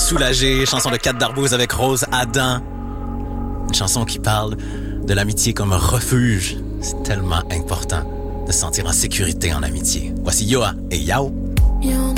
soulagé, chanson de Kat Darbouze avec Rose Adam. Une chanson qui parle de l'amitié comme un refuge. C'est tellement important de se sentir en sécurité en amitié. Voici Yoa et Yao.